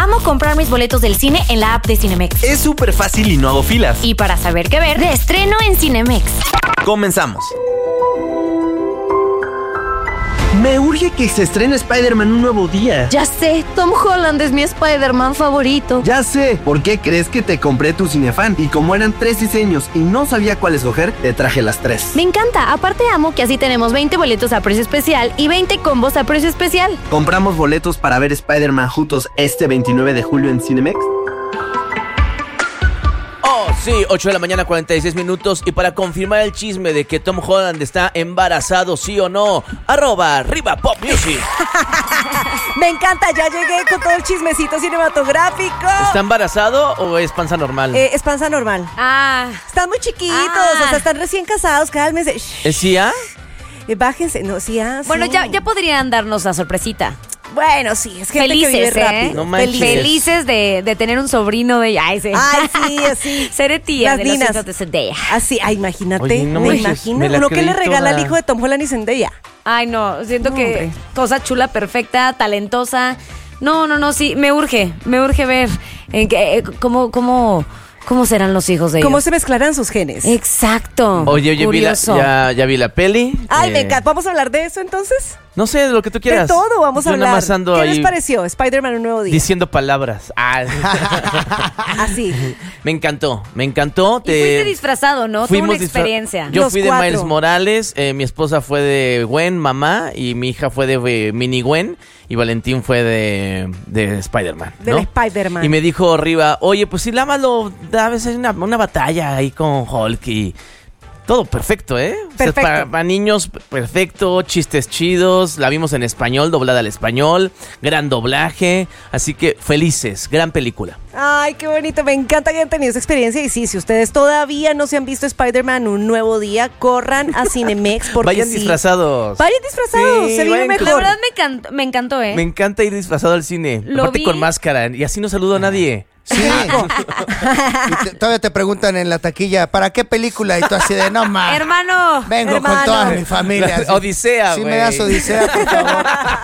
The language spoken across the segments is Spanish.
Amo comprar mis boletos del cine en la app de Cinemex. Es súper fácil y no hago filas. Y para saber qué ver, de estreno en Cinemex. Comenzamos. Me urge que se estrene Spider-Man un nuevo día. Ya sé, Tom Holland es mi Spider-Man favorito. Ya sé, ¿por qué crees que te compré tu Cinefan? Y como eran 3 diseños y no sabía cuál escoger, te traje las 3. Me encanta, aparte amo que así tenemos 20 boletos a precio especial y 20 combos a precio especial. Compramos boletos para ver Spider-Man juntos este 29 de julio en Cinemex. Sí, 8 de la mañana, 46 minutos. Y para confirmar el chisme de que Tom Holland está embarazado, sí o no, @RivaPopMusic. Me encanta, ya llegué con todo el chismecito cinematográfico. ¿Está embarazado o es panza normal? Es panza normal. Están muy chiquitos, o sea, están recién casados, cálmense. ¿Es CIA? Bájense, no, CIA. Bueno, sí. ya podrían darnos la sorpresita. Bueno, sí, es gente que vive rápido. No manches. Felices de tener un sobrino de ella. Ay, sí, así. Seré tía Las de los ninas. hijos de Zendaya. Así, imagínate. Oye, no ¿Me manches, imaginas? me la ¿Uno qué le creí regala toda. al hijo de Tom Holland y Zendaya? Ay, no, siento No, que hombre. cosa chula, perfecta, talentosa. No, sí, me urge ver cómo serán los hijos de ellos. ¿Cómo se mezclarán sus genes? Exacto. Oye, curioso. ya vi la peli. Ay, me encanta. ¿Vamos a hablar de eso entonces? No sé, de lo que tú quieras. De todo vamos a Yo hablar. nada más ando ¿Qué ahí les pareció Spider-Man un nuevo día? diciendo palabras. Así. Me encantó. Y fuiste disfrazado, ¿no? Tuve una experiencia. Yo Los fui de 4. Miles Morales, mi esposa fue de Gwen, mamá, y mi hija fue de Mini Gwen, y Valentín fue de Spider-Man, ¿no? Del Spider-Man. Y me dijo Riva, oye, pues si la malo, a veces hay una batalla ahí con Hulk y... Todo perfecto, ¿eh? Perfecto. O sea, para niños, perfecto, chistes chidos, la vimos en español, doblada al español, gran doblaje, así que felices, gran película. Ay, qué bonito. Me encanta que hayan tenido esa experiencia. Y sí, si ustedes todavía no se han visto Spider-Man un nuevo día, corran a Cinemex porque Vayan sí. disfrazados. Vayan disfrazados, Sí, se vive vayan mejor. La verdad me encantó, ¿eh? Me encanta ir disfrazado al cine, Lo aparte vi. con máscara, y así no saludo a nadie. Sí. Y todavía te preguntan en la taquilla, ¿para qué película? Y tú así de, no más. Hermano. Vengo con toda mi familia. así. Odisea, Sí, güey. me das Odisea, por favor.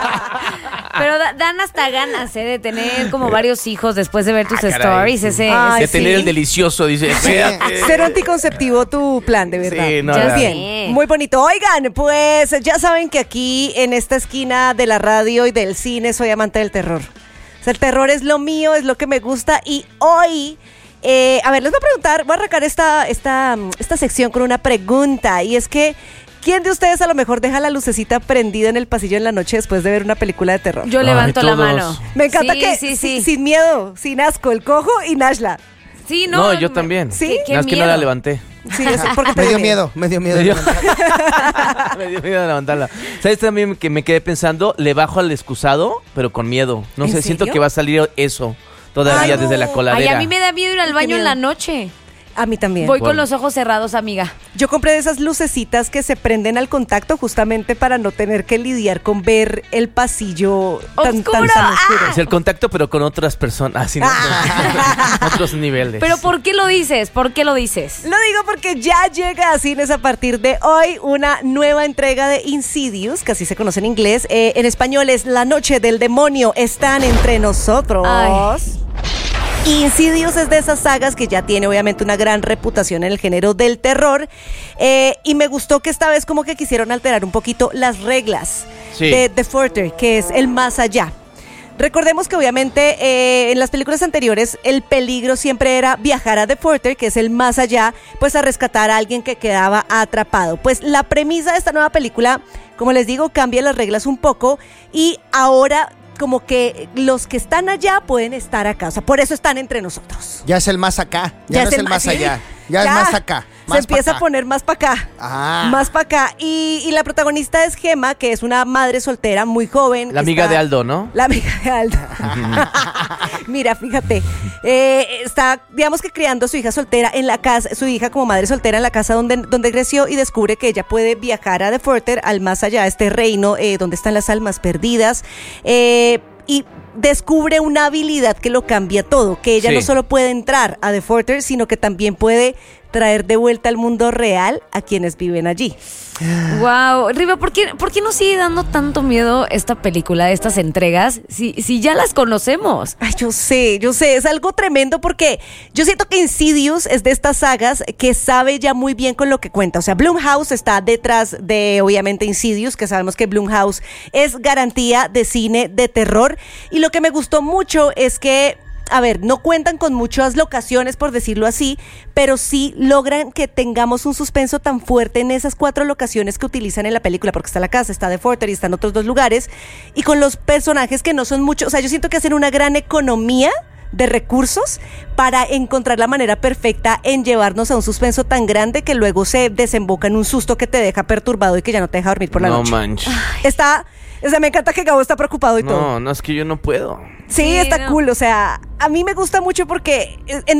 Pero dan hasta ganas, de tener como varios hijos después de ver tus caray. stories. Ay, De tener sí. el delicioso, dice. Espérate. Cero anticonceptivo tu plan, de verdad. Sí, no, Ya la- Bien, sé. muy bonito. Oigan, pues ya saben que aquí en esta esquina de la radio y del cine soy amante del terror. O sea, el terror es lo mío, es lo que me gusta. Y hoy, a ver, les voy a preguntar, voy a arrancar esta sección con una pregunta. Y es que, ¿quién de ustedes a lo mejor deja la lucecita prendida en el pasillo en la noche después de ver una película de terror? Yo levanto la todos. mano. Me encanta Sí, que sí. sin miedo, sin asco, el cojo y Nashla. Sí, No, yo también. ¿Sí? Qué Nada más que no miedo. la levanté. Sí, yo sé, porque te Me dio dio miedo, me dio miedo. Me dio- Me dio miedo levantarla. ¿Sabes también que me quedé pensando? Le bajo al excusado, pero con miedo. No ¿En sé, siento serio? que va a salir eso todavía Ay, desde no. la coladera. Ay, a mí me da miedo ir al Qué baño miedo. en la noche. A mí también. Voy Bueno. con los ojos cerrados, amiga. Yo compré de esas lucecitas que se prenden al contacto justamente para no tener que lidiar con ver el pasillo tan ¡Oscuro! oscuro. Es el contacto, pero con otras personas. Así, ¿no? Otros niveles. Pero ¿por qué lo dices? ¿Por qué lo dices? Lo digo porque ya llega a cines a partir de hoy una nueva entrega de Insidious, que así se conoce en inglés. En español es La Noche del Demonio. Están entre nosotros. Ay. Insidious es de esas sagas que ya tiene obviamente una gran reputación en el género del terror, y me gustó que esta vez como que quisieron alterar un poquito las reglas Sí. de The Further, que es el más allá. Recordemos que obviamente en las películas anteriores el peligro siempre era viajar a The Further, que es el más allá, pues a rescatar a alguien que quedaba atrapado. Pues la premisa de esta nueva película, como les digo, cambia las reglas un poco y ahora como que los que están allá pueden estar acá. O sea, por eso están entre nosotros. Ya es el más acá, ya no es el más ¿sí? allá. Ya es más acá. Se Más empieza pa' acá. a poner más para acá. Ah. Más para acá. Y la protagonista es Gemma, que es una madre soltera muy joven. La que amiga está- de Aldo, ¿no? La amiga de Aldo. Mira, fíjate. Está, digamos que criando a su hija soltera en la casa, su hija como madre soltera en la casa donde creció, y descubre que ella puede viajar a The Further, al más allá, a este reino donde están las almas perdidas. Y descubre una habilidad que lo cambia todo, que ella Sí. no solo puede entrar a The Further, sino que también puede traer de vuelta al mundo real a quienes viven allí. Wow, Riva, ¿por qué nos sigue dando tanto miedo esta película, estas entregas, si ya las conocemos? Ay, yo sé, es algo tremendo porque yo siento que Insidious es de estas sagas que sabe ya muy bien con lo que cuenta. O sea, Blumhouse está detrás de, obviamente, Insidious, que sabemos que Blumhouse es garantía de cine de terror. Y lo que me gustó mucho es que, a ver, no cuentan con muchas locaciones, por decirlo así, pero sí logran que tengamos un suspenso tan fuerte en esas 4 locaciones que utilizan en la película, porque está la casa, está The Forter y están otros 2 lugares, y con los personajes que no son muchos. O sea, yo siento que hacen una gran economía de recursos para encontrar la manera perfecta en llevarnos a un suspenso tan grande que luego se desemboca en un susto que te deja perturbado y que ya no te deja dormir por la noche. No manches. O sea, me encanta que Gabo está preocupado y todo. No, es que yo no puedo. Sí, está cool. O sea, a mí me gusta mucho porque